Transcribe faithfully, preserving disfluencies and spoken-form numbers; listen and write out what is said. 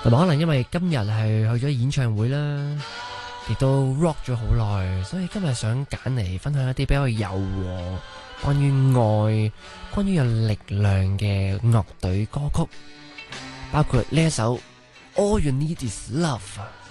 同埋可能因為今日係去咗演唱會啦，亦都 rock 咗好耐，所以今日想揀嚟分享一啲比較柔和、關於愛、關於有力量嘅樂隊歌曲，包括呢一首《All You Need Is Love》。